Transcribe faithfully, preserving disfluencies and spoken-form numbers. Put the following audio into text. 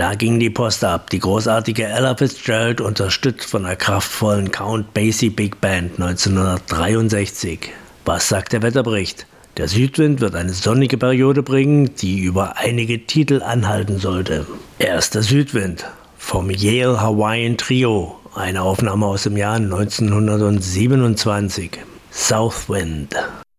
Da ging die Post ab. Die großartige Ella Fitzgerald, unterstützt von der kraftvollen Count Basie Big Band neunzehnhundertdreiundsechzig. Was sagt der Wetterbericht? Der Südwind wird eine sonnige Periode bringen, die über einige Titel anhalten sollte. Erster Südwind vom Yale Hawaiian Trio, eine Aufnahme aus dem Jahr neunzehnhundertsiebenundzwanzig. Southwind.